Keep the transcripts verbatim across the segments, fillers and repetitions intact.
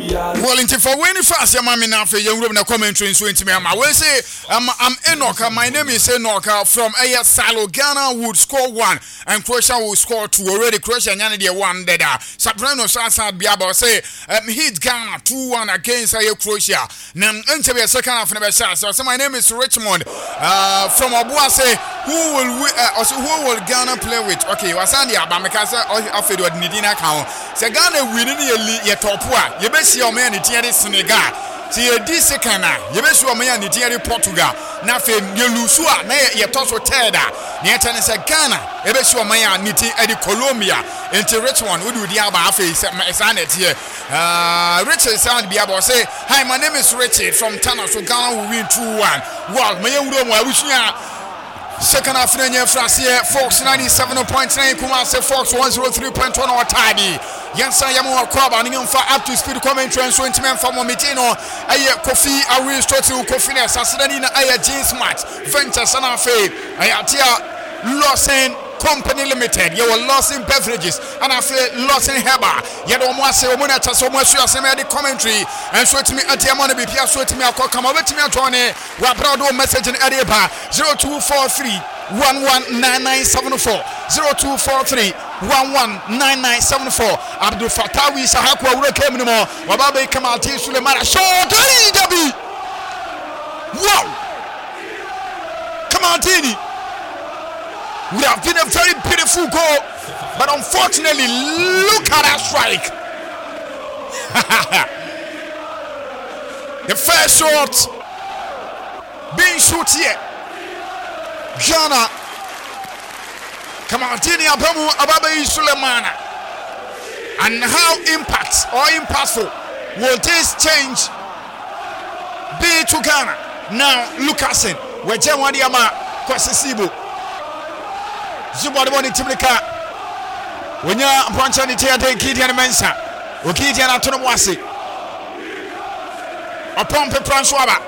Well, into for winning fast, your mommy now for your room, the commentary in Swinty. I will say, I'm I'm Enoch. My name is Enoch from A S Salo. Ghana would score one, and Croatia will score two. Already, Croatia and Yanni one dead. Soprano Sasa Biaba say, um, hit Ghana two one against uh, Croatia. Now, enter a second half of the shot. So, my name is Richmond uh, from Abuase. Who will we, uh, also, who will Ghana play with? Okay, Wasandi Abamekasa or Afedo Nidina Count. So, Ghana winning your top one. You best see your man in Senegal. See a D second. You best see your man in Portugal. Nothing you lose. You toss or tear that. Niatan is a Ghana. You best see your man in Colombia. Into Richmond, who do the Abba face? Here. Uh, Richard Sound Biabo say, hi, my name is Richard from Tana. So Ghana will win two one. Well, my young woman, I wish you. Second half in the France here, Fox ninety-seven point nine, Kumase Fox one oh three point one or Tidy. Yansa Yamu Kwaba, and for up to speed commentary and so intimate from Momitino, Aya Kofi, Ari Stotu, Kofines, Asadina, Aya James Match, Venture Sanafe, Ayatia Lawson Company Limited, you were Lawson Beverages, and I feel Lawson Heba, yet almost a woman at so much as the commentary, and so to me at Yamana B P S, so to me, I'll come over to me, Tony, Wabrado message in Ediba, zero two four three one one nine nine seven four, zero two four three one one nine nine seven four, Abdul Fatawi Sahakwa, we came no more, Wababe Kamati Sulemana, show Dabi. Wow! Kamantini. Would have been a very beautiful goal, but unfortunately, look at that strike. The first shot being shot here. Ghana. Kamantini Abamu Ababe Sulemana. And how impact or impactful will this change be to Ghana? Now, Lucasen, where Jawadiama Kwasisibu. Zubadi boni Timlika. When you are branching the Tiate Kidian Mensa, Okidian Antonio Wasi. A Pompe Pranswaba.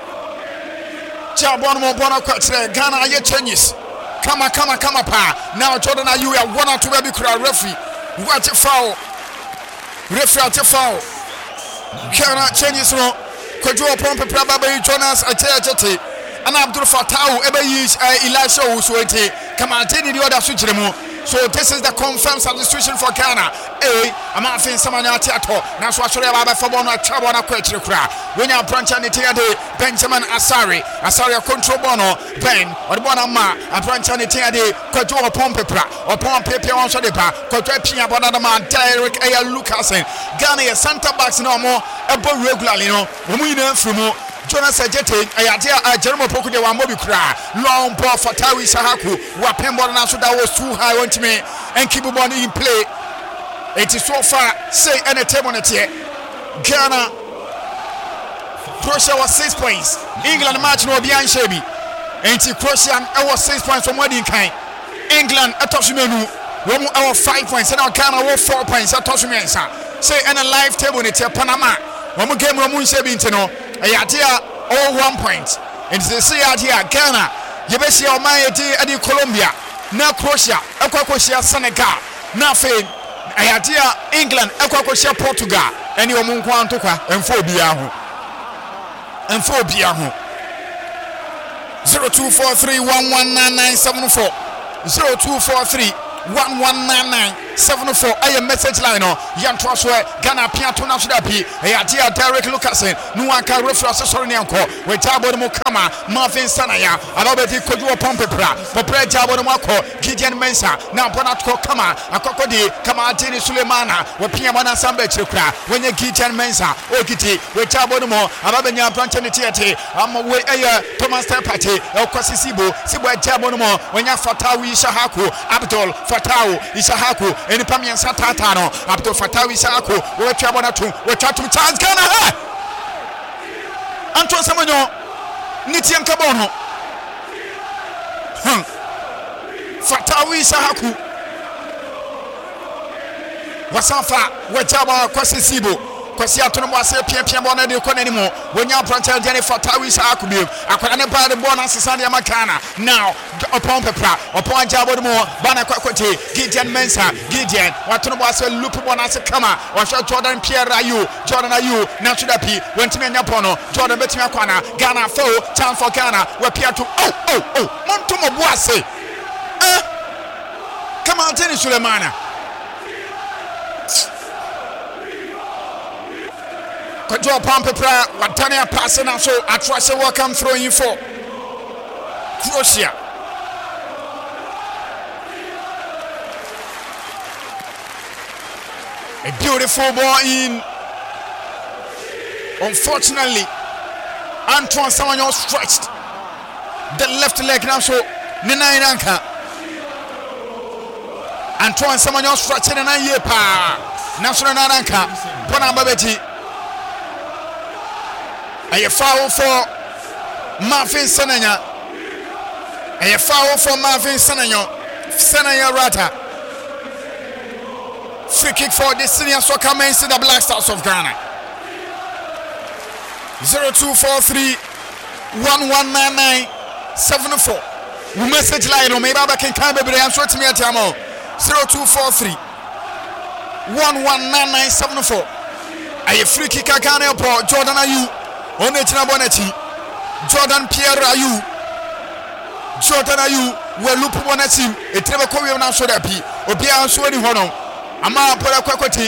Chabono Bono Quatre, Ghana, ye changes. Come on, come on, come on, pa. Now, Jordan, are you a one or two baby crowd referee? What a foul. Referee at a foul. Ghana changes no. Could you Pompe Prababe Jonas Atea and Abdul Fatah ever use Elisha Uswete. Come on, take the other switch. So this is the confirmed substitution for Ghana. A, I'm not feeling someone at Tiato. Now, so I should have for one trouble on a question. When you're branching the Tiade, Benjamin Asari, Asari, a control bono, Ben, or the one ma, a branch on the Tiade, Koto or Pompepra, or Pompepe on Sodepa, Koto Pia Bonadaman, Derek A. Lucasen, Ghana, Santa Bax no more, a boy regularly, no, we know from Jonas Ajete, Ayatia, Jerome Poku de Wamobi Kra, long ball for Tawi Sahaku, Wapembo Nasu that was too high on to me, and keep a body in play. It is so far, say any time on it here. Ghana, Croatia was six points. England match no beyond Shebi. And Croatia, I was six points from wedding kind. England, a touch menu, one hour five points, and our Ghana was four points, a touch me. Say any live table in it here, Panama. One game Ramun Shebi Inteno. Ayatia all one point. And the say out here, Ghana, Yebesia Omayeti and Colombia, now Croatia, Equacosia, Senegal, now Fame, Ayatia, England, Equacosia, Portugal, and your Munquantoka, and Phobiahu. And Phobiahu. zero two four three one one nine nine seven four, zero two four three one one nine nine seven four. I am message line on Yan Troswe, Ghana Piato Nasudapi, Ayatia Derek Lucasen, Nuanka Refras Sornianko, where Jabo Mukama, Marvin Sanaya, Alobeti Kodua Pompepra, Popre Jabo Mako, Gideon Mensa, now Bonatko Kama, Akokodi, Kamatini Sulemana, where Piamana Sambe Chukra, when you Gideon Mensa, Okiti, where Jabo Mo, Alabania Branchanitiate, I'm away Thomas Tapati, El Kwasisibu, Sibu Jabo Mo, when you Fatawi Shahaku, Abdul Fatau, Ishahaku, and Pamian Satatano, Abdul Fatawi Isahaku, we're Chabonatu, we're Chatum Charles Ghana. Anton Samano, Nitian Kabono, Fatawi Isahaku, Wasafa, we're Chaba Kwasisibu, kwasi ato no boase pia pia bɔ no de kɔ n'anim wonya prancha de ne fatawi sa akubiem akwara ne ba de bɔ no asesa de makana now upon pepra upon jabo de mo bana kwakote Gideon Mensah Gideon wato no boase loop bɔ no ase kama wɔhwɛ Jordan Pierre Ayew Jordan Ayew na tudapi wentimi anya bɔ no Jordan betimi akwana Ghana foul chance for Ghana we pia to oh oh oh monto mo boase eh come on Teni Sulemana Control pump pra Watania passing and so I trust a welcome throwing for Croatia. A beautiful ball in. Unfortunately, Antoine Samagnon stretched the left leg now so Nina Inanka. Antoine Samagnon stretched in a year pa. National Nanka. Bonababeti. A foul for Marvin Senanya. A foul for Marvin Senanya. Senanya Rata. Free kick for the senior soccer men in the Black Stars of Ghana. zero two four three one one nine nine seven four. We message line on maybe I can come baby. I'm sure to me at Yamo. zero two four three one one nine nine seven four. A free kick I can't help Jordan Ayew. Onetina Bonetti, Jordan Pierre Ayew, Jordan Ayew, we loop Bonetti, a Trevor Kobe on so that P, or Pia and Swedi Hono, Ama Pola Kwakoti,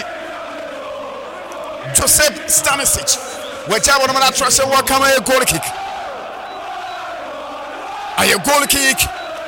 Joseph Stanisic, which I want to trust a welcome a goal kick. A goal kick.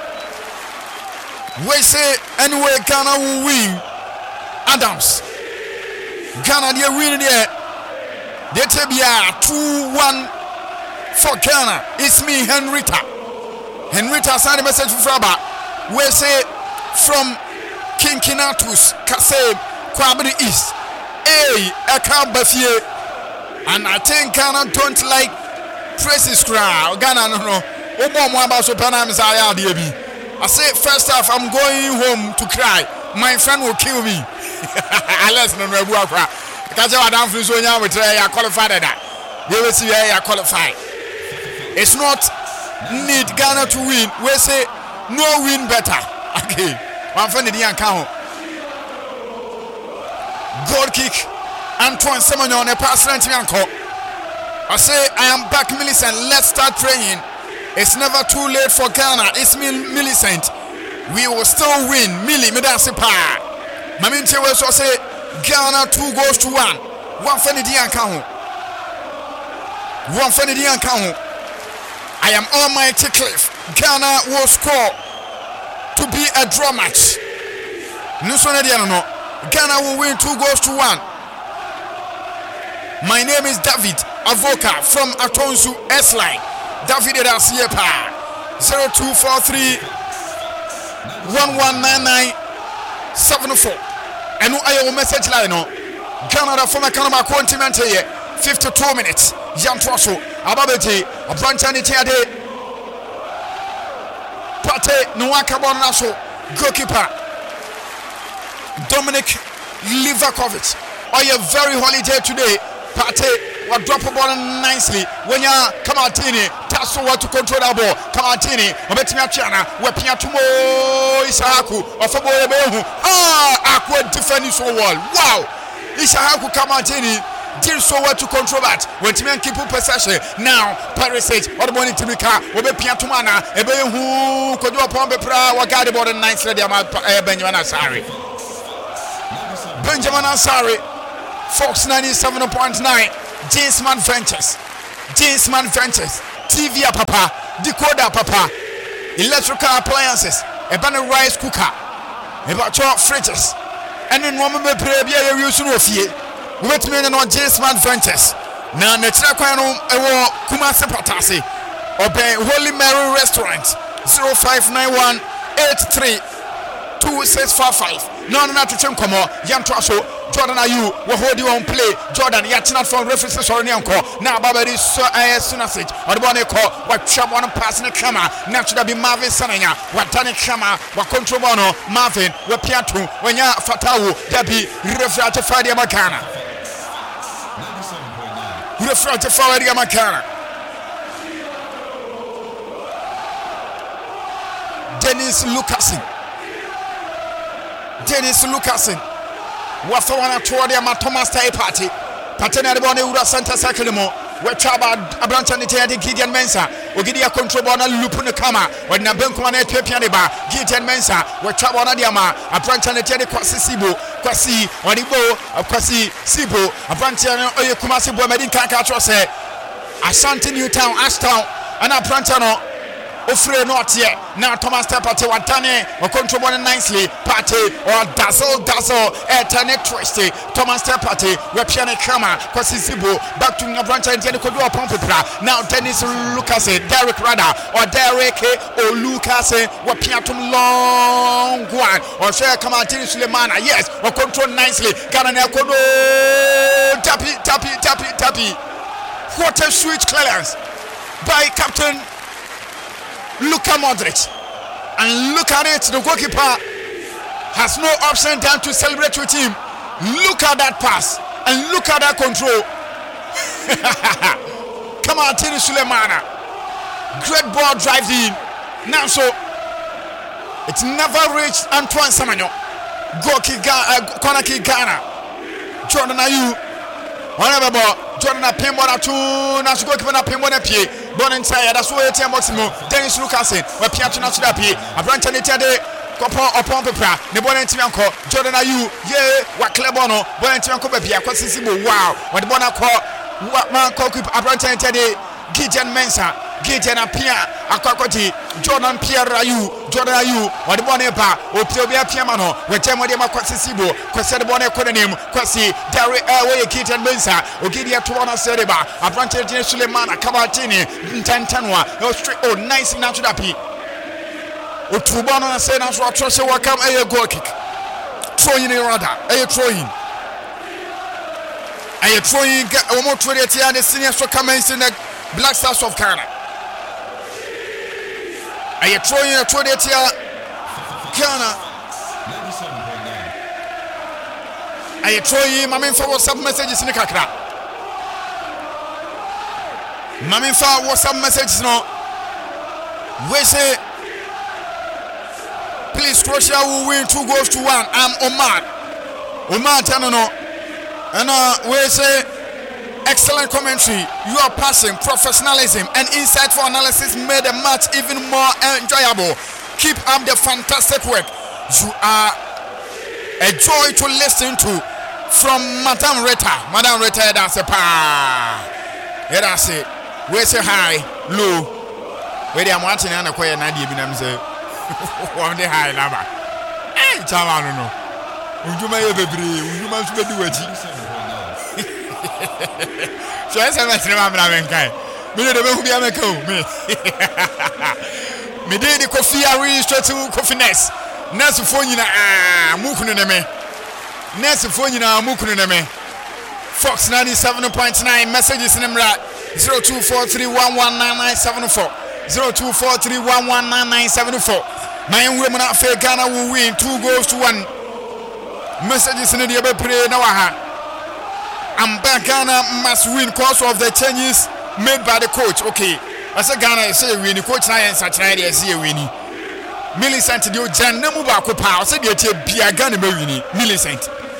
We say anyway, Ghana will win. Adams, Ghana, they win there. They tell me two one for Ghana. It's me, Henrita. Henrita sent a message from Fraba. We say from King Kinatus, Kase, Kwabri East. Hey, I can't bafie. And I think Ghana don't like praises crowd. Ghana, no, no. Omo Mwamba so Panam Zaya, D B. I say, first off, I'm going home to cry. My friend will kill me. Unless no, no, no, no. Because I don't feel so young with I qualified that. They will see I qualified. It's not need Ghana to win. We say no win better. Okay. One friend the account. Goal kick. Antoine Samagnon a pass line to Yanko. I say I am back, Millicent. Let's start praying. It's never too late for Ghana. It's me, Millicent. We will still win. Millie, me dance pa. Maminche will so say Ghana two goes to one. One for the Diancaho. One for the Diancaho. I am Almighty Cliff. Ghana will score to be a draw match. No, Ghana will win two goes to one. My name is David Avoka from Atonsu S-Line. David Edasiepa. zero two four three one one nine nine seven four. And I will message line no Ghana from a Canada continent here. fifty-two minutes. Jan Trosso, Ababete, a branch and Tiade Pate Nwaka Bonaso, goalkeeper Dominic Livakovic. Oh, you're very holiday today. Pate will drop a ball nicely when you come out in it. Tasso what to control the ball. Come out in it. Obetimia Chana, Wepia Tumo Isahaku, or Fabo. Ah, Aqua defending so well. Wow, Isahaku come out in it. Did so well to control that. When Timian keep possession. Now, Paris, what about it to be car? Obepia Tumana, Ebe who could do a pombe pra, what got about a nice lady about Benjamin Asari. Benjamin Asari. Fox ninety-seven point nine, Jamesman Ventures, Jamesman Ventures, T V papa, decoder papa, electrical appliances, a banner rice cooker, about your fridges, and then one member play a use of ye. Wait me on Jamesman Ventures. Now, the Traquano, a war Kumasi Patasi, obey Holy Mary Restaurant, zero five nine one eight three two six four five. No, no, not to come on, Jan Trasso. Jordan Ayew will hold you on play. Jordan, you're not from references or Nyanko. Now, Baba is so I Sunasage. Or the one they call what someone passing the camera. Naturally, be Marvin Sananya. What Tani Kama, what Controbono, Marvin, what Piatu, when you're Fatawu, Debbie, Refrata Friday Macana. Who the front of Fawadi Makana? Dennis Lucasen. Dennis Lucasen. Wafawana toward the Thomas Tay Party. Patena de Bonne Ura Santa Sacremo. Where Chaba Abrantanity and Gideon Mensa. Ogidia control bona Lupuna Kama. When Nabenkuane Pepianeba. Gideon Mensa. Where Chabana Diama. Abrantanity Kwasi Sibo. Kwasi. Wadibo. Kwasi Sibo. Abrantan Oyakumasi Bomedin Kakatose. Ashanti Newtown. Ashtown. And Abrantano. Ofre not yet. Now Thomas Tepate wa dane or control one nicely party or dazzle dazzle a turn it twisty. Thomas Tepate we piano kama kwasi zibo back to Branch and Jenny Kodo Pompitra. Now Dennis Lucas, Derek Rada or Derek or Lucas we piatum long one or share come out Sulemana. Yes, or control nicely. Ghana Kodo tappy tappy tappy tappy. What a switch clearance by Captain Luka Modric, and look at it, the goalkeeper has no option than to celebrate with him. Look at that pass and look at that control. Come on, Tini Sulemana. Great ball drives in. Now so it's never reached Antoine Semenyo. Goal kick, uh, corner kick Ghana. Jordan Ayew. Whatever ball. Jordan a pin ball at two. Now so goalkeeper a pin ball at pie. Born inside, that's why it's a maximum. Dennis Lucasen, where Piato Natsudapi, a branch and the Copa or Pompepra, the Bonantianco, Jordan Ayew, yeah, what Clebono, Bonantianco, Bia, Quasisibo, wow, what the Bonaco, what man called a branch and the Gideon Mensa, Gideon Apia, Akakoti, Jordan Pierre Ayew, Jordan Ayew, what the Bonepa, or Piobia Piamano, where Temodema Quasisibo, Quasa the Bonne Codenim, Quasi, Derry Airway, Gideon Mensa, or Gideon Tuana Sereba, a branch and Sulemana, Cabatini, Tantanwa, no straight, oh, nice Natsudapi. O Tubano and Sena, so I trust you, welcome a goal kick. Throwing in radar, a throwing. A throwing, almost twenty and the senior so comments in the Black Stars of Ghana. A throwing a twenty Ghana. A throwing, Mamin for WhatsApp messages in the Kakra. Mamin for WhatsApp messages no. We say. Please, Croatia will win two goals to one. I'm Omar. Omar Tanono. And uh, we say, excellent commentary. Your passion, professionalism, and insightful analysis made the match even more enjoyable. Keep up the fantastic work. You are a joy to listen to. From Madame Rita. Madame Rita, that's a pa. Yeah, that's it. We say hi, Lou. Where I'm watching and I'm quite an one day high lava. Hey, Chalano. Would you make a baby? Would you must be doing it? So I said, I'm not going. Me, the baby, I'm a co. Me, did the coffee, I really straight to coffee nest. Nest for you, ah, Mukuneme. Nest for you, now, Mukuneme. Fox ninety-seven point nine messages in them right. zero two four three one one nine nine seven four. zero two four three one one nine nine seven four. My women at Fair Ghana will win two goals to one. Messages in the other play now. I'm back. Ghana must win because of the changes made by the coach. Okay, I said Ghana is a winning coach. I am such an idea. See a winning. Millicent, you Jan Namuba Copa. Said you're Bia Ghana winning. Millicent.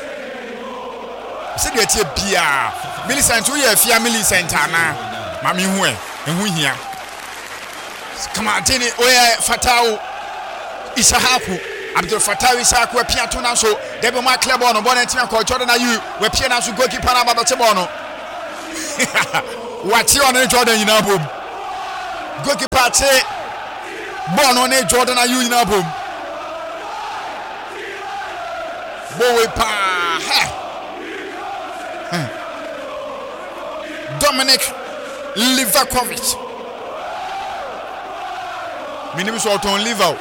Said you're Bia. Millicent, we are Fia Millicent. Mammy, who and who here? Come on, Tini, Oya Fatao Isahaku, Abdul Fatao Isahaku, a Piatuna, so Debo Maclebono, Bonatina, Jordan Ayew, where Piana should go keep Panama Tabono. What's your name, Jordan in our boom? Go keep Pate Bono, Jordan Ayew in our boom. Boy, pa, Dominic Livakovic. My name is Orton Livo.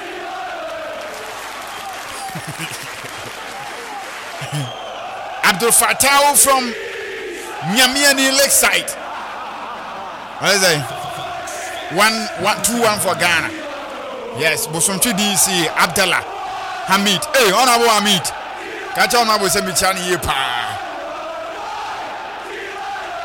Abdul Fatah from Nyamiani Lakeside. What is it? One, one, two, one for Ghana. Yes, Bosonchi D C Abdallah Hamid. Hey, honorable Hamid. Catch on, I was a Michani Yepa.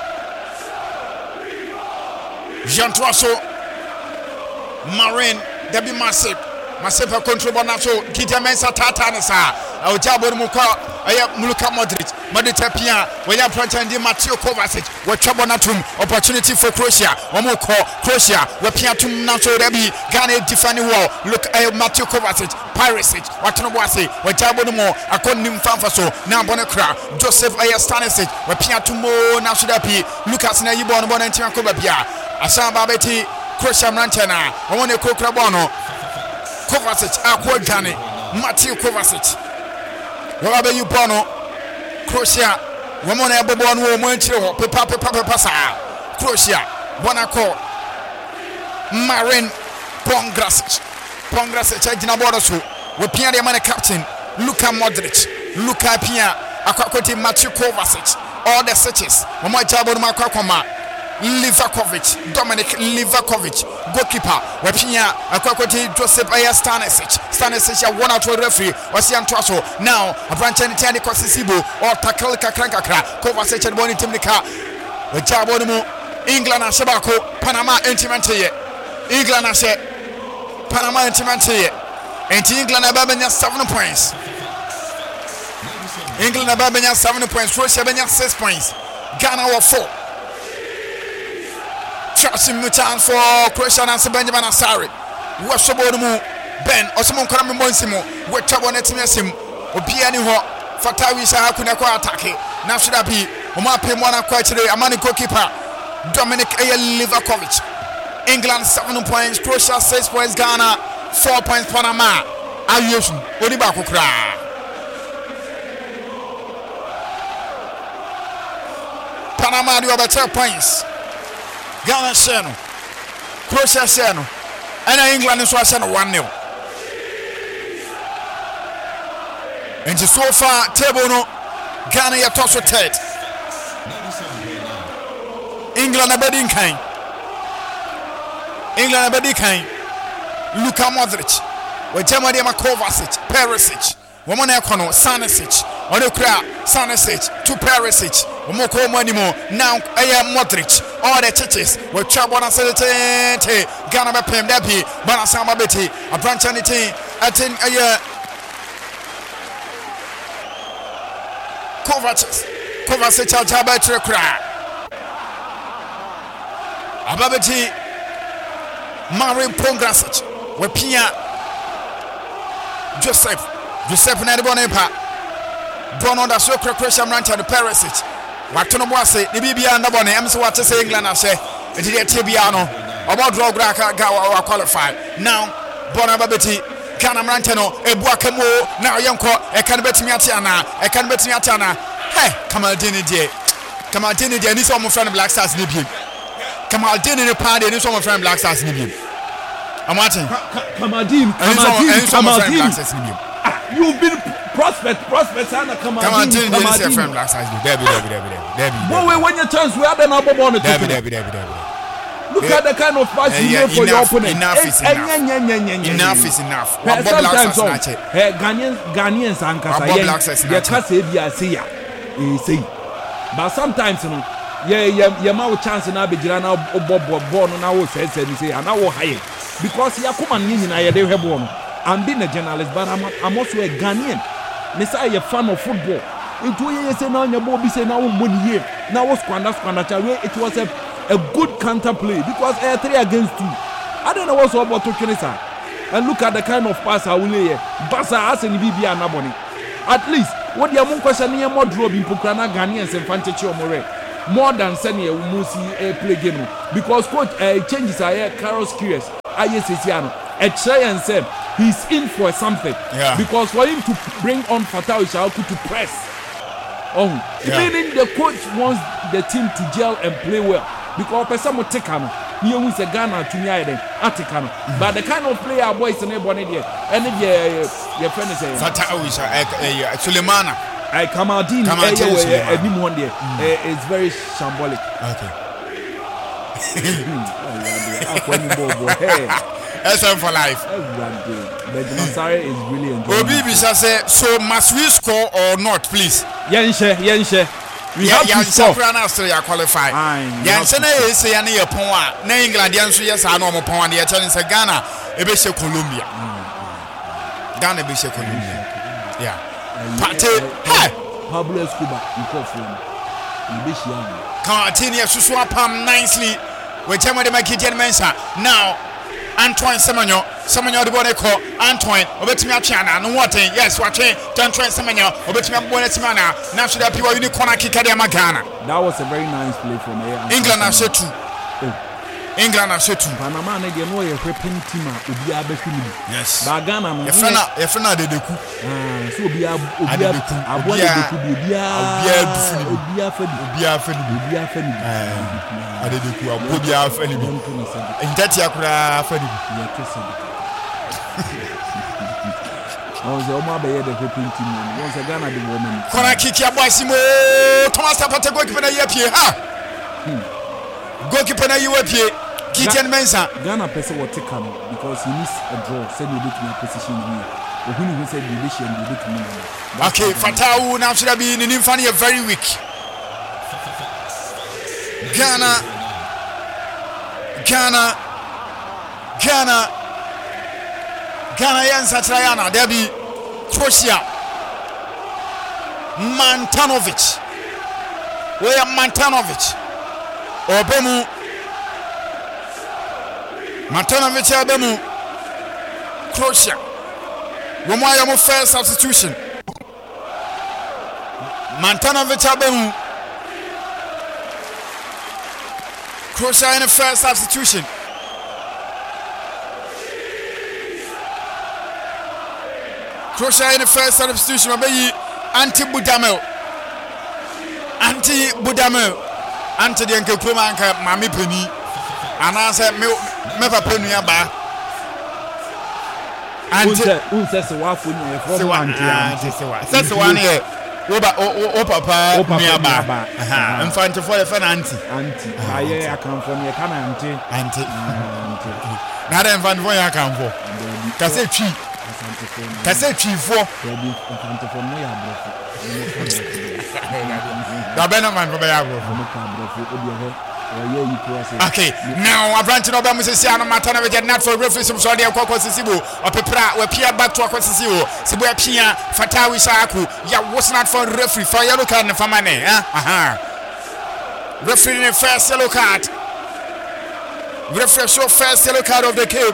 Jantoaso Marine Debbie Massive Massive control Bonaso Kita Mensa Tatanasa au Jabo Muka aya Muluka Modric Modric Pia we are planting Mateo Kovacic we Chabonatum opportunity for Croatia Omoko Croatia we Piatum Naso Debbie Ghana defending wall look at Mateo Kovacic Piracic Watanobuase we Jabo Mo Akonim Fanfaso now Bonakra Joseph Aya Stanisic we Piatumo Nasudapi Lucas Nayibon Bonantia Kobabia Asamba Beti Croatia Mantana I want to cook Rabono Kovacic akwa Ghana Mateo Kovacic Wabe you bono Croatia wamona ebobo no mo anchire ho pepa pepa pepa sa Croatia Bonako Marin Pongrasic Pongrasic agina bodo so we pia de man captain Luka Modric Luka pia akwakoti Mateo Kovacic all the searches wamo jabo no makwakoma Livakovic, Dominic Livakovic, goalkeeper. Wapia, Akwakoti, Joseph Aya Stanisic. Stanisic, a one out to referee, was Yan Traso. Now, a branch and Tani Kosisibu, or Takalka Krankakra, Kovacic and Boni Timnika, the Jabonimo, England and Shabako, Panama Intimantie, England and She, Panama Intimantie, and England and Babania seven points. England and Babania seven points, Russia Benya six points, Ghana were four. Trusting Mutan for Croatia and Benjamin Asari. What's about Ben or someone coming Monsimo? We're trouble net him. Opiani ho Fatawi Sahakuna attack. Now should I be Omapi Mona Quatere, a money goalkeeper Dominic A. Livakovic. England seven points, Croatia six points, Ghana four points, Panama. Ayush Odibako Kra. Panama do about twelve points. Ghana Shano, Croatia Shano, and England is Shano one nil. And so far, table no Ghana ya toss third. England a bedding kind. England a bedding kind. Luka Modric, with Germany Kovacic, Perisic, Woman Econo, Sanisic, Onokra, Sanisic, to Perisic, Omoko Monimo, now Aya Modric, all the churches with Chabona Sedate, Ghana Pem Depi, Banasama Betty, a branch on the team, I think Aya Kovacic, Kovacic, Aljabetra Kra Ababeti, Marin Pongrasic, with Pia Joseph, Joseph Nadibonepa, Bono da Socra Croatia Ranch and Perisic. Watono Boise, the B B and the Bonnie, I'm so what to say England, I say, and the Tibiano, about Drograka Gawa qualified. Now, Bonababeti, Canamantano, a Buacamo, now Yonko, a Canbetimiatiana, a Canbetimiatana. Hey, Kamaldini Day, Kamaldini Day, and this almost from Black Stars Nibium. Kamaldini party, and this almost from Black Stars Nibium. I'm watching Kamadim, Kamadim, you've been prospect, prospect, and Kamadim. Kamadim, Kamadim, friend Black Stars. Debbie, Debbie, Debbie, Debbie. Boy, when your chance, we have another one. Debbie, Debbie, Debbie, Debbie. Look at the kind of pass you give for your opponent. Enough is enough. Enough is enough. Sometimes, Ghanaians, Ghanaians, and Kasa, yeah, Kasa, yeah, see ya, see. But sometimes, you know, yeah, yeah, yeah, my chance in Abidjan, Bob, born on our sense, and you say, and I will hire because you come and in I have one. I'm being a journalist, but I'm, I'm also a Ghanaian. Messiah, a fan of football. In two years, now your Bobby say now one year. Now was Kwanda Kwanda. It was a, a good counter play because uh, three against two. I don't know what's about to Kenisa. And look at the kind of pass I will lay. Basa has in B B and Naboni. At least, what the among question near more drop in Pukrana Ghanaians and Fantachi More. More than sending a Musi play game. Because coach uh, changes are here, Carlos curious. I a try and said he's in for something. Yeah. Because for him to bring on Fatah Ishaku to press. Oh, yeah. Meaning the coach wants the team to gel and play well. Because person will take him. He owns a Ghana to me Atikano. But the kind of player boys in everybody there. And if your friend is saying Fatah Isha Sulemana. I Kamadin anyone there. It's very shambolic. Okay. Hey. S M for life. Benjamin Sare is really enjoying. Obi Bisa say, so must we score or not, please? Yenshe, Yenshe. we have to stop. Ya qualify. Ya nsena e se ya ne ye pon a na England ya nso ye sa na omo pon a de che nse Ghana e be she Colombia. Ghana be she Colombia. Yeah. Pate hey Pablo Escobar Nkofo. Ni be she am. Continue susu apam nicely. We chemo de Michael Mensa. Now Antoine Semenyo, Semenyo de Boneco, Antoine, Obetimi Achana, no what yes, watching Antoine Semenyo, Obetimi Bonetimana, now should have people in corner kick at Ghana. That was a very nice play from here. England are set to England are set to Panama, they know a whipping team, Ubia Bekim. Yes, Bagana, if not, if not, they do. So be a Ubia, Ubia, Ubia, Ubia, Ubia, I did do a good year for anyone. In that year, for I was almost by the whipping team. Once a Ghana the woman. Can I kick your boy Simo? Thomas Tapata goalkeeper na year, ha? Goalkeeper na year, Kitchen Mensa. Ghana person will take him because he needs a draw. Send you to my position here. When he said the dish and the to me. Okay, Fatau now should have been in Infani very weak. Ghana, Ghana, Ghana, Ghana, Yansa Triana, Debbie, Croatia, Mantanovic, where Mantanovic, Obemu, Mantanovic, Obemu, Croatia, Romayamu first substitution, Mantanovic, Obemu. Croatia in the first substitution. Croatia in the first substitution. Abeyi anti Budamel. Anti Budamel. Anti the Uncle Plumanka, Mammy Penny. And I said, me papa nu ba. Anti who says the wife when you from anti says the one here. Oba o papa miaba aha infante for the fan auntie auntie aye akan for me kana auntie auntie na da infante for ya kan for ka se twi ka se twi for infante for me ya brofo da bena man for ya brofo okay now Abrante no be mo sisi ano mata na be not for referee so dey kwakwa sisibo opepra we pia back to akwa sisibo sibo apia Fatawi Saku ya was not for referee for yellow card na famane aha referee in first yellow card referee show first yellow card of the game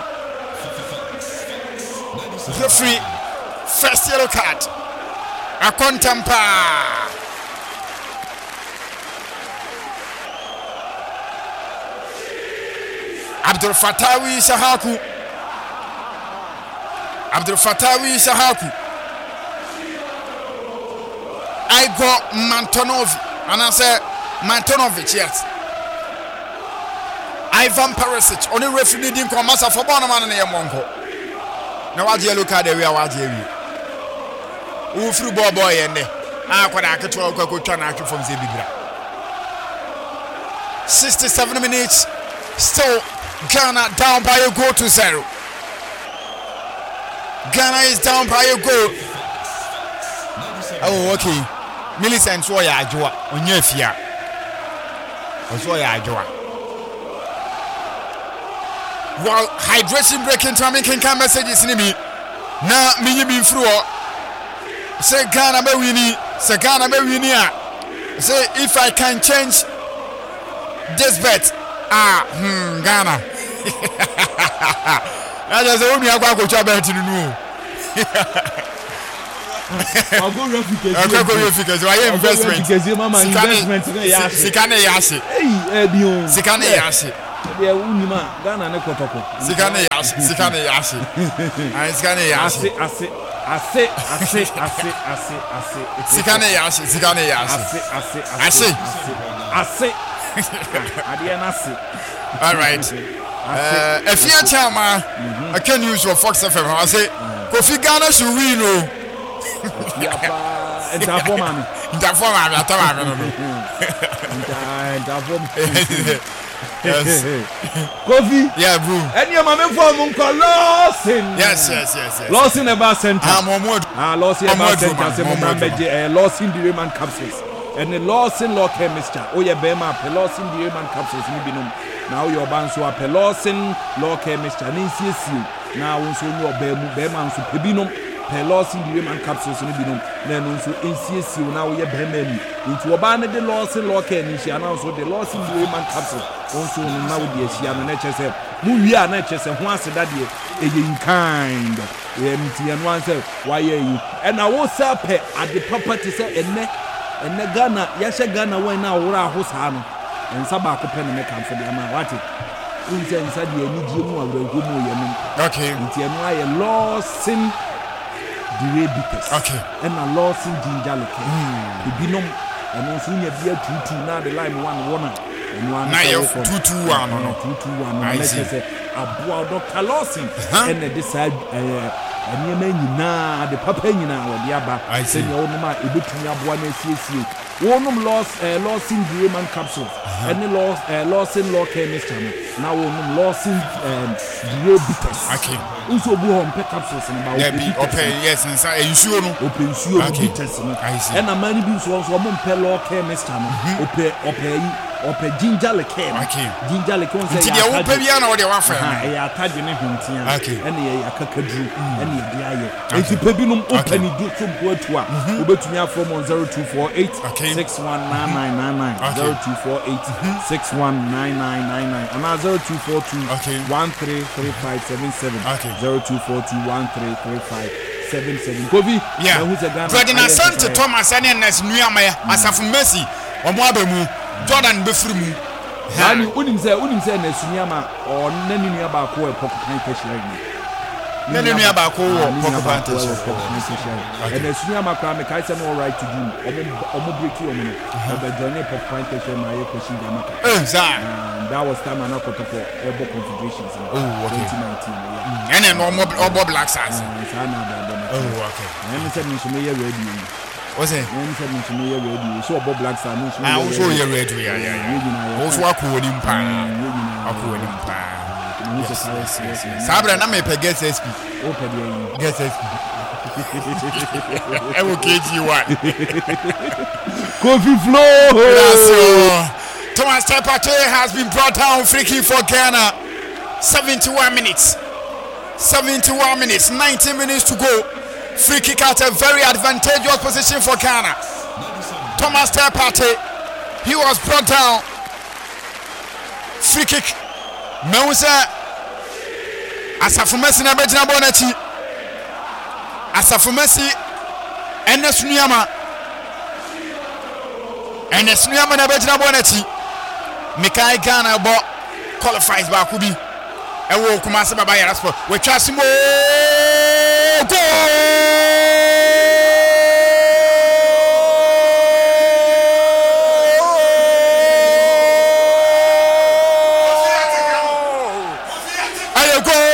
referee first yellow card a contempa Abdul Fatawi Sahaku Abdul Fatawi Sahaku I got Mantanovic and I said Mantanovic yes Ivan Perisic only referee didn't come massa for one man na yemonko na waje yellow card we waje wi wo free ball boy ende ah kwada aketo akotwa na atwe from Zebibra sixty-seven minutes still Ghana down by a goal to zero. Ghana is down by a goal. Oh, okay. Millicent so ya ajwa onye afia. So ya ajwa. While hydration break in time can come messages in me. Na minyi bi mfruo. Say Ghana be winning. Say Ghana be winning. Say if I can change this bet. Ah, hmm, Ghana. I just want me to go to bet in no. I'll go refuge. I'll go refuge. So I investment. Investment. Sikane yashi. Hey, Ebion. Sikane yashi. Yeah, unima. Ghana ne kotoko. Sikane yashi. Sikane yashi. Ah, sikane yashi. Ase, ase, ase, ase, ase, ase, ase. Sikane yashi. Sikane yashi. Ase, ase, ase, ase. All right. Uh, if you're Chama, I can use your Fox F M. I say, Kofi Ghana should win. No, it's a woman. That form, I'm yes. Kofi. Yeah, bro. And your mama for Munko Lawson. Yes, yes, yes, yes. Lawson about center. Ah, Momo. Ah, Lawson about center. Say Momo Beje. Lawson the Raymond capsules. ɛne Lawson law chemistry oyɛ bɛma pe Lawson the man capsules ni binom na oyɛ ɔba nso a pe Lawson law chemistry ne nsiesie na wo nso nyɛ ɔba mu bɛma nso pe binom pe Lawson the man capsules ni binom na no nso nsiesie na oyɛ bɛma mu nti ɔba ne de Lawson law chemistry na nso de Lawson the man capsules nso no na wo de ahyia no na kyɛ sɛ mu wi a na kyɛ sɛ ho aseda de ɛyɛ in kind ɛm ti ɛno ansɛ wayɛ yi ɛna wo sɛ pɛ ade papa te sɛ ɛnɛ ɛnɛ Ghana yɛhyɛ Ghana wɔn na awora aho saa no nsa baako pɛ ne meka mfo de ama wate nsa nsa de ani gye mu awura ho mu yɛ no okay nti ɛno ayɛ Lawson Dure bitters okay ɛna Lawson ginger liqueur ebinom ɛno nso nya bia tutu na de lime one one ɛno an na yɛ tutu one no tutu one no na kyɛ sɛ aboa Doctor Lawson ɛna de saa ɛɛ ɛnneɛma nyinaa de papa nyinaa wɔde aba sɛnea wɔnom a ebetumi aboa na asiesie wɔnom Lawson Dure man capsule ɛne Lawson law chemistry no na wɔnom Lawson Dure bitters okay nso obu hɔ mpɛ capsules no ba wɔpɛ ɔpɛ yes nsa nsuo no ɔpɛ nsuo no bitters no ɛna mani bi nso nso ɔmo mpɛ law chemistry no ɔpɛ ɔpɛ yi ɔpɛ ginger liqueur ginger liqueur nso yɛ deɛ wopɛ bia na wɔde wafa ɛyɛ atadwe ne hwentia ɛna yɛ akakaduru ɛna yɛ de ayɛ enti pɛ binom ɔpɛ ne du so boatu a wobɛtumi afrɔ mo zero two four eight six one nine nine nine nine zero two four eight six one nine nine nine nine ana zero two four two one three three five seven seven zero two four two one three three five seven seven Kobi yeah Ferdinand Sante Thomas and Nes Nuyama Asafo Messi omo abamu Jordan befiri mu hani unim sɛ unim sɛ na sunyama o na ni nua ba ko e pokopan kashira ni na ni nua ba ko wo pokopan kashira e na sunyama kra me kai sɛ no right to do omo omo breaki omo no oba journey pokopan kashira ma ye question da maka eh za that was time na kotopo ebo confederations oh okay twenty nineteen yeah ene no omo Black Stars sa na da da oh okay na me sɛ me so me ye ready what's it? When said me to me ready, so Bob Black Star no so. Ah, also you ready, yeah, yeah, yeah. Also akọ ni mpa. Akọ ni mpa. Yes, yes, yes. Sabra na me pe get S P. O pe dey. Get S P. E wo K G Y. Coffee flow. Gracias. Thomas Partey has been brought down free kick for Ghana. seventy-one minutes. seventy-one minutes, ninety minutes to go. Free kick at a very advantageous position for Ghana. Thomas Partey, he was brought down. Free kick. Meusa Asafo Messi na bejina bonachi. Asafo Messi Enes Nuyama. Enes Nuyama na bejina bonachi. Mikai Ghana bo qualifies ba kubi. Ewo Kumasi Baba Yara Sport. We chasimo goal. Ayo goal.